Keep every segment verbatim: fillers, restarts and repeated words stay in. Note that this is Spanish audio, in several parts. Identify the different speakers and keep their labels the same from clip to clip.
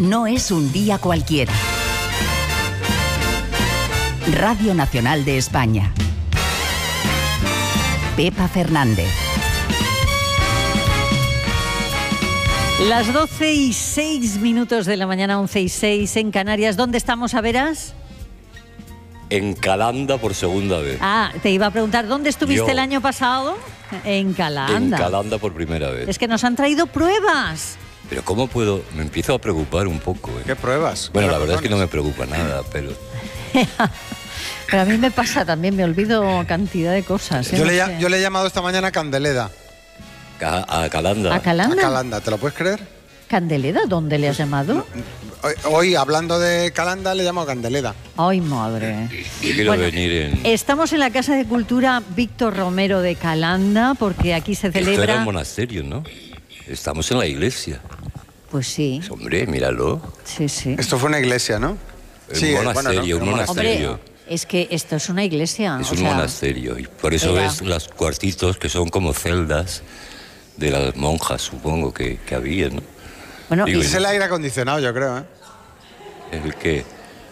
Speaker 1: no es un día cualquiera. Radio Nacional de España. Pepa Fernández.
Speaker 2: Las doce y seis minutos de la mañana, once y seis en Canarias. ¿Dónde estamos, a veras?
Speaker 3: En Calanda por segunda vez.
Speaker 2: Ah, te iba a preguntar, ¿dónde estuviste
Speaker 3: Yo.
Speaker 2: el año pasado? En Calanda.
Speaker 3: En Calanda por primera vez.
Speaker 2: Es que nos han traído pruebas.
Speaker 3: Pero ¿cómo puedo? Me empiezo a preocupar un poco. ¿eh?
Speaker 4: ¿Qué pruebas?
Speaker 3: Bueno,
Speaker 4: ¿Qué
Speaker 3: la verdad es que no me
Speaker 4: razones?
Speaker 3: preocupa nada, pero...
Speaker 2: Pero a mí me pasa también, me olvido cantidad de cosas. ¿eh?
Speaker 4: Yo
Speaker 2: No
Speaker 4: le,
Speaker 2: sé.
Speaker 4: ll- yo le he llamado esta mañana Candeleda.
Speaker 3: A, a Calanda.
Speaker 2: ¿A Calanda?
Speaker 4: A Calanda, ¿te lo puedes creer?
Speaker 2: ¿Candeleda? ¿Dónde le has llamado?
Speaker 4: Hoy, hoy, hablando de Calanda, le llamo Candeleda.
Speaker 2: Ay, madre.
Speaker 3: Yo quiero
Speaker 2: Bueno,
Speaker 3: venir en...
Speaker 2: Estamos en la Casa de Cultura Víctor Romero de Calanda, porque aquí se
Speaker 3: Esto era
Speaker 2: celebra...
Speaker 3: un monasterio, ¿no? Estamos en la iglesia.
Speaker 2: Pues sí,
Speaker 3: Hombre, míralo.
Speaker 2: sí, sí.
Speaker 4: Esto fue una iglesia, ¿no?
Speaker 3: Un
Speaker 4: eh,
Speaker 3: monasterio,
Speaker 4: bueno,
Speaker 3: un
Speaker 4: no,
Speaker 3: monasterio.
Speaker 2: Hombre, es que esto es una iglesia.
Speaker 3: Es
Speaker 2: o
Speaker 3: un
Speaker 2: sea,
Speaker 3: monasterio. Y por eso
Speaker 2: era-
Speaker 3: ves los cuartitos que son como celdas de las monjas, supongo, que, que había, ¿no?
Speaker 2: Bueno,
Speaker 3: Digo,
Speaker 2: y-
Speaker 4: Es el aire acondicionado, yo creo, ¿eh?
Speaker 3: El que...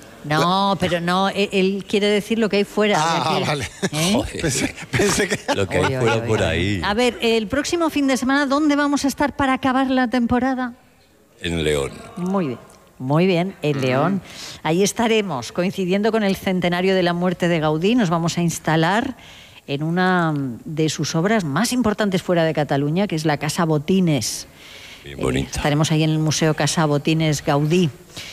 Speaker 2: no, pero no, él, él quiere decir lo que hay fuera.
Speaker 4: Ah,
Speaker 2: de aquí.
Speaker 4: vale.
Speaker 2: ¿Eh?
Speaker 3: Joder,
Speaker 4: Pensé, pensé que...
Speaker 3: lo que hay
Speaker 2: Oye,
Speaker 3: fuera
Speaker 2: oye,
Speaker 3: por
Speaker 2: oye.
Speaker 3: ahí.
Speaker 2: A ver, el próximo fin de semana, ¿dónde vamos a estar para acabar la temporada?
Speaker 3: En León.
Speaker 2: Muy bien. Muy bien, en León. Ahí estaremos, coincidiendo con el centenario de la muerte de Gaudí. Nos vamos a instalar en una de sus obras más importantes fuera de Cataluña, que es la Casa Botines.
Speaker 3: Bien
Speaker 2: Eh,
Speaker 3: bonita.
Speaker 2: estaremos ahí en el Museo Casa Botines Gaudí.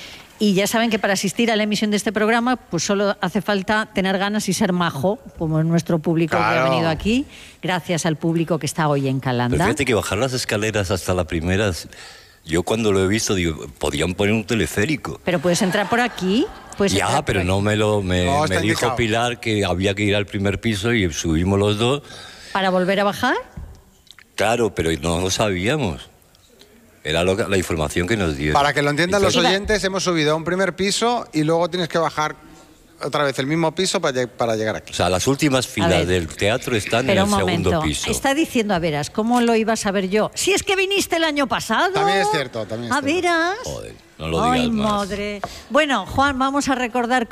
Speaker 2: Y ya saben que para asistir a la emisión de este programa, pues solo hace falta tener ganas y ser majo, como es nuestro público que ha
Speaker 4: Claro.
Speaker 2: venido aquí, gracias al público que está hoy en
Speaker 3: Pero
Speaker 2: Calanda.
Speaker 3: fíjate que bajar las escaleras hasta la primera, yo cuando lo he visto digo, podrían poner un teleférico.
Speaker 2: Pero puedes entrar por aquí. Puedes entrar
Speaker 3: Ya,
Speaker 2: por
Speaker 3: pero
Speaker 2: aquí.
Speaker 3: no me lo me,
Speaker 4: No,
Speaker 3: me
Speaker 4: está
Speaker 3: dijo
Speaker 4: indicado.
Speaker 3: Pilar que había que ir al primer piso y subimos los dos.
Speaker 2: ¿Para volver a bajar?
Speaker 3: Claro, pero no lo sabíamos. Era lo que- la información que nos dieron.
Speaker 4: Para que lo entiendan los
Speaker 2: Iba-
Speaker 4: oyentes, hemos subido a un primer piso y luego tienes que bajar otra vez el mismo piso para, lle- para llegar aquí.
Speaker 3: O sea, las últimas
Speaker 2: ver.
Speaker 3: filas del teatro están
Speaker 2: Pero
Speaker 3: en
Speaker 2: un
Speaker 3: el segundo
Speaker 2: momento,
Speaker 3: piso.
Speaker 2: está diciendo a veras, ¿cómo lo iba a saber yo? Si es que viniste el año pasado.
Speaker 4: También es cierto, también es
Speaker 2: A
Speaker 4: cierto.
Speaker 2: veras.
Speaker 3: Joder, no lo
Speaker 2: Ay,
Speaker 3: digas más.
Speaker 2: madre. Bueno, Juan, vamos a recordar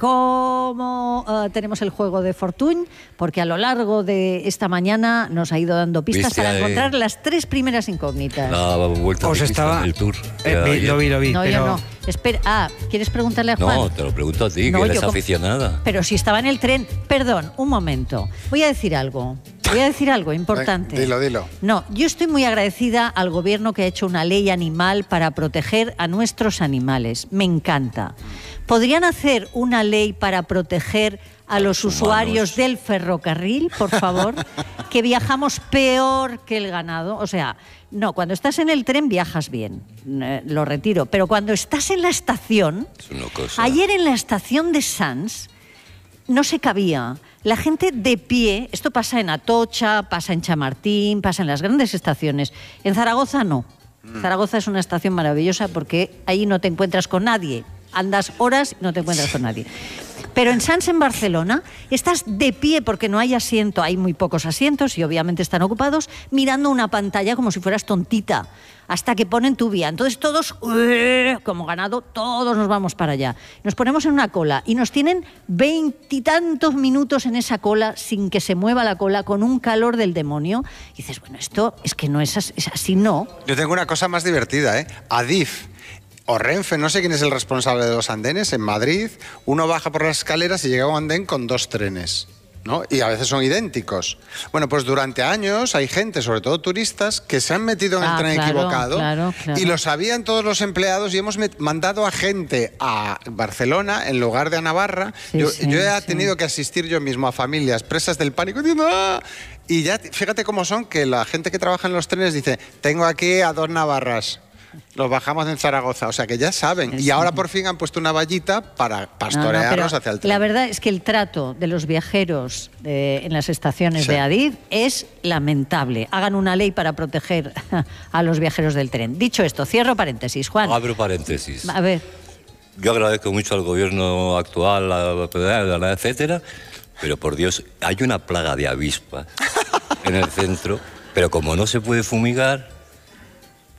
Speaker 2: cómo eh, tenemos el juego de Fortuny, porque a lo largo de esta mañana nos ha ido dando pistas
Speaker 3: Viste,
Speaker 2: para
Speaker 3: eh,
Speaker 2: encontrar las tres primeras incógnitas.
Speaker 3: La vuelta
Speaker 5: Os
Speaker 3: ciclista
Speaker 5: estaba...
Speaker 3: en el tour.
Speaker 5: Eh, vi- lo vi, lo vi,
Speaker 2: no,
Speaker 5: pero...
Speaker 2: yo no. Espera, ah, ¿quieres preguntarle a Juan?
Speaker 3: No, te lo pregunto a ti,
Speaker 2: No,
Speaker 3: que
Speaker 2: yo
Speaker 3: eres
Speaker 2: com-
Speaker 3: aficionada.
Speaker 2: Pero si estaba en el tren. Perdón, un momento. Voy a decir algo. Voy a decir algo importante.
Speaker 4: Dilo, dilo.
Speaker 2: No, yo estoy muy agradecida al gobierno que ha hecho una ley animal para proteger a nuestros animales. Me encanta. ¿Podrían hacer una ley para proteger a los
Speaker 3: los
Speaker 2: usuarios
Speaker 3: humanos.
Speaker 2: del ferrocarril, por favor? Que viajamos peor que el ganado. O sea, no, cuando estás en el tren viajas bien, eh, lo retiro. Pero cuando estás en la estación,
Speaker 3: Es una cosa.
Speaker 2: ayer en la estación de Sants no se cabía. La gente de pie, esto pasa en Atocha, pasa en Chamartín, pasa en las grandes estaciones. En Zaragoza no. Zaragoza es una estación maravillosa porque ahí no te encuentras con nadie. Andas horas y no te encuentras con nadie. Pero en Sants, en Barcelona, estás de pie porque no hay asiento, hay muy pocos asientos y obviamente están ocupados, mirando una pantalla como si fueras tontita, hasta que ponen tu vía. Entonces todos, ¡ueh! Como ganado, todos nos vamos para allá. Nos ponemos en una cola y nos tienen veintitantos minutos en esa cola sin que se mueva la cola, con un calor del demonio. Y dices, bueno, esto es que no es así, es así no.
Speaker 4: Yo tengo una cosa más divertida, ¿eh? Adif o Renfe, no sé quién es el responsable de los andenes, en Madrid, uno baja por las escaleras y llega a un andén con dos trenes, ¿no? Y a veces son idénticos. Bueno, pues durante años hay gente, sobre todo turistas, que se han metido en el
Speaker 2: Ah,
Speaker 4: tren
Speaker 2: claro,
Speaker 4: equivocado
Speaker 2: claro, claro.
Speaker 4: y lo sabían todos los empleados y hemos met- mandado a gente a Barcelona en lugar de a Navarra.
Speaker 2: Sí,
Speaker 4: yo,
Speaker 2: sí,
Speaker 4: yo he
Speaker 2: sí.
Speaker 4: tenido que asistir yo mismo a familias presas del pánico diciendo ¡ah! Y ya, fíjate cómo son, que la gente que trabaja en los trenes dice, tengo aquí a dos navarras. Los bajamos en Zaragoza, o sea que ya saben. Y ahora por fin han puesto una vallita para
Speaker 2: No, no,
Speaker 4: pastorearlos
Speaker 2: pero
Speaker 4: hacia el tren.
Speaker 2: la verdad es que el trato de los viajeros de- en las estaciones
Speaker 4: Sí.
Speaker 2: de Adif es lamentable. Hagan una ley para proteger a los viajeros del tren. Dicho esto, cierro paréntesis, Juan.
Speaker 3: Abro paréntesis.
Speaker 2: A ver,
Speaker 3: Yo agradezco mucho al gobierno actual, a- a- etcétera, pero por Dios, hay una plaga de avispas en el centro, pero como no se puede fumigar, pues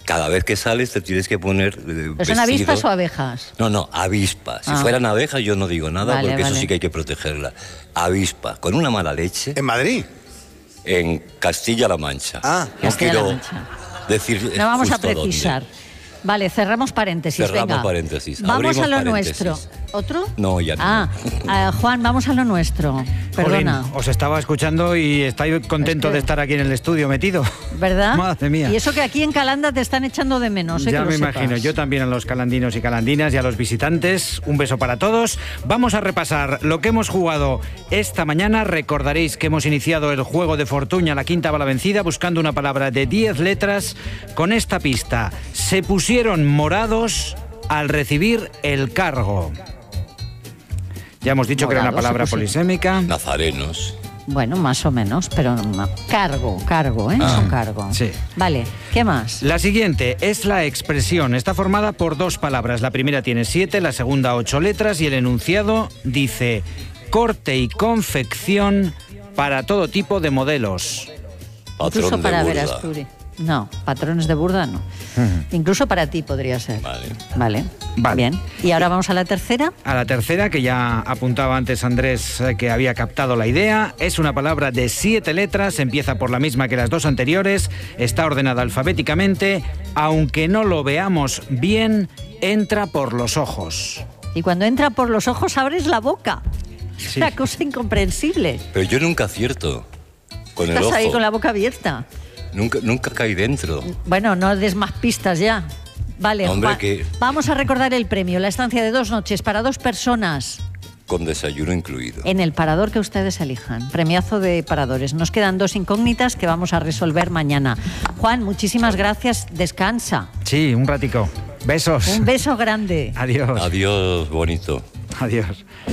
Speaker 3: Cada vez que sales te tienes que poner eh,
Speaker 2: ¿Son avispas o abejas?
Speaker 3: No, no, avispas. Si
Speaker 2: Ah.
Speaker 3: fueran abejas yo no digo nada,
Speaker 2: Vale,
Speaker 3: porque
Speaker 2: vale.
Speaker 3: eso sí que hay que protegerla. Avispas, con una mala leche,
Speaker 4: ¿En Madrid?
Speaker 3: en Castilla-La Mancha.
Speaker 4: Ah.
Speaker 3: no
Speaker 2: Castilla-La
Speaker 3: quiero
Speaker 2: Mancha.
Speaker 3: decir
Speaker 2: No vamos a
Speaker 3: justo dónde.
Speaker 2: precisar. Vale, cerramos paréntesis.
Speaker 3: Cerramos
Speaker 2: venga.
Speaker 3: paréntesis,
Speaker 2: Vamos a
Speaker 3: abrimos
Speaker 2: lo
Speaker 3: paréntesis.
Speaker 2: nuestro. ¿Otro?
Speaker 3: No, ya no.
Speaker 2: Ah, ah, Juan, vamos a lo nuestro. Perdona.
Speaker 5: Jolín, os estaba escuchando y estoy contento
Speaker 2: Es que-
Speaker 5: de estar aquí en el estudio metido.
Speaker 2: ¿Verdad?
Speaker 5: Madre mía.
Speaker 2: Y eso que aquí en Calanda te están echando de menos, ¿eh?
Speaker 5: Ya
Speaker 2: que lo
Speaker 5: me
Speaker 2: sepas.
Speaker 5: imagino, yo también a los calandinos y calandinas y a los visitantes, un beso para todos. Vamos a repasar lo que hemos jugado esta mañana. Recordaréis que hemos iniciado el juego de fortuna, la quinta bala vencida, buscando una palabra de diez letras con esta pista. Se pusieron morados al recibir el cargo. Ya hemos dicho que era una
Speaker 2: Morados, se
Speaker 5: palabra
Speaker 2: pusieron.
Speaker 5: polisémica.
Speaker 3: Nazarenos.
Speaker 2: Bueno, más o menos, pero no- cargo, cargo, ¿eh? Es un cargo.
Speaker 5: sí.
Speaker 2: Vale, ¿qué más?
Speaker 5: La siguiente es la expresión. Está formada por dos palabras. La primera tiene siete, la segunda ocho letras y el enunciado dice corte y confección para todo tipo de modelos.
Speaker 3: Patrón
Speaker 2: Incluso
Speaker 3: de
Speaker 2: para
Speaker 3: burda.
Speaker 2: Verasturi. No, patrones de burda no. Incluso para ti podría ser.
Speaker 3: Vale.
Speaker 2: Vale.
Speaker 5: Vale.
Speaker 2: Bien. Y ahora vamos a la tercera.
Speaker 5: A la tercera, que ya apuntaba antes Andrés eh, que había captado la idea, es una palabra de siete letras, empieza por la misma que las dos anteriores, está ordenada alfabéticamente, aunque no lo veamos bien, entra por los ojos.
Speaker 2: Y cuando entra por los ojos abres la boca. Es
Speaker 5: Sí.
Speaker 2: una cosa incomprensible.
Speaker 3: Pero yo nunca acierto con el
Speaker 2: Estás
Speaker 3: ojo.
Speaker 2: ahí con la boca abierta.
Speaker 3: Nunca, nunca caí dentro.
Speaker 2: Bueno, no des más pistas ya. Vale,
Speaker 3: Hombre,
Speaker 2: Juan,
Speaker 3: que-
Speaker 2: vamos a recordar el premio, la estancia de dos noches para dos personas
Speaker 3: Con desayuno incluido.
Speaker 2: en el parador que ustedes elijan. Premiazo de paradores. Nos quedan dos incógnitas que vamos a resolver mañana. Juan, muchísimas gracias. Descansa.
Speaker 5: Sí, un ratico. Besos.
Speaker 2: Un beso grande.
Speaker 5: Adiós.
Speaker 3: Adiós, bonito.
Speaker 5: Adiós.